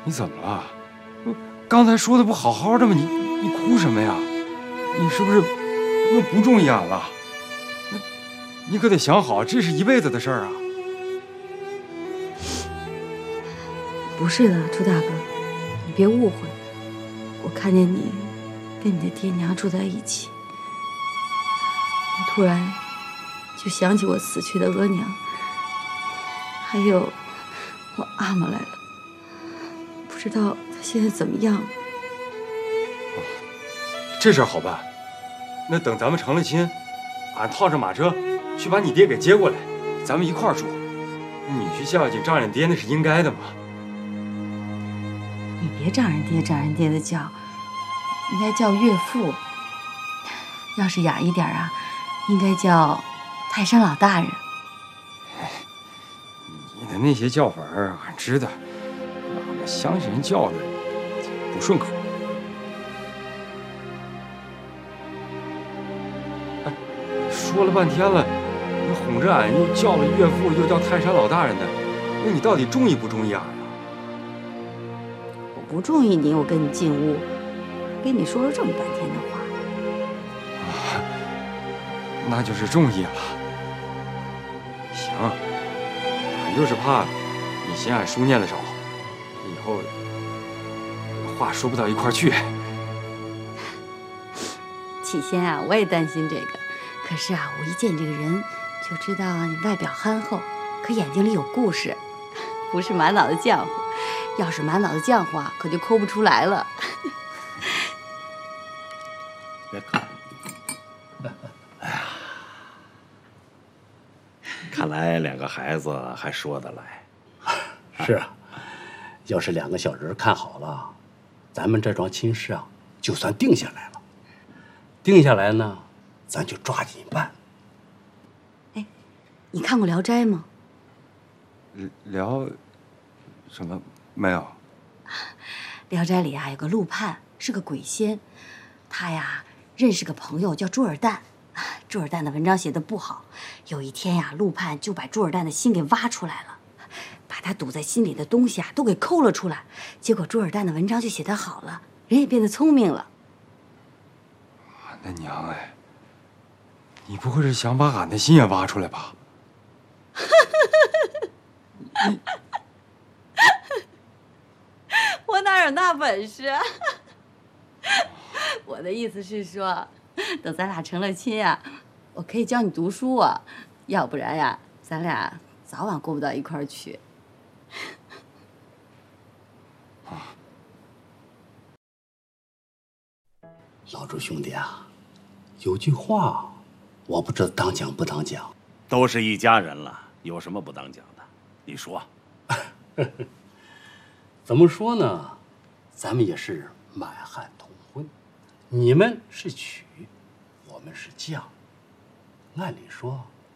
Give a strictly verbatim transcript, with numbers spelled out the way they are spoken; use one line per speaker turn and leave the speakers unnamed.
你怎么了？刚才说的不好好的吗？你你哭什么呀？你是不是又不中意俺了？那你可得想好，这是一辈子的事儿啊！
不是的，朱大哥，你别误会，我看见你跟你的爹娘住在一起，我突然就想起我死去的额娘，还有我阿玛来了，不知道她现在怎么样。
哦，这事儿好办，那等咱们成了亲，俺套上马车去把你爹给接过来，咱们一块儿住。女婿孝敬丈人爹那是应该的嘛。
你别丈人爹丈人爹的叫，应该叫岳父。要是雅一点啊，应该叫泰山老大人。
你的那些叫法儿俺知道，俺们乡下人叫的不顺口。哎，说了半天了，你哄着俺又叫了岳父，又叫泰山老大人的，那你到底中意不中意俺？
我不中意你，我跟你进屋，跟你说了这么半天的话。
啊，那就是中意了。行，俺就是怕你嫌俺书念的少，以后话说不到一块儿去。
起先啊，我也担心这个，可是啊，我一见你这个人，就知道你外表憨厚，可眼睛里有故事，不是满脑子浆糊。要是满脑子浆糊啊，可就抠不出来了。
别看，哎呀，看来两个孩子还说得来。
是啊，要是两个小人看好了，咱们这桩亲事啊，就算定下来了。定下来呢，咱就抓紧办。
哎，你看过《聊斋》吗？
聊什么？没有。
《聊斋》里啊有个陆判，是个鬼仙，他呀认识个朋友叫朱尔旦，朱尔旦的文章写得不好，有一天呀，陆判就把朱尔旦的心给挖出来了，把他堵在心里的东西啊都给抠了出来，结果朱尔旦的文章就写得好了，人也变得聪明了。
俺的娘哎，你不会是想把俺的心也挖出来吧？你
我哪有那本事啊？我的意思是说，等咱俩成了亲啊，我可以教你读书啊，要不然呀，咱俩早晚过不到一块儿去。
老朱兄弟啊，有句话，我不知道当讲不当讲。
都是一家人了，有什么不当讲的？你说。
怎么说呢？咱们也是满汉同婚，你们是娶，我们是嫁。按理说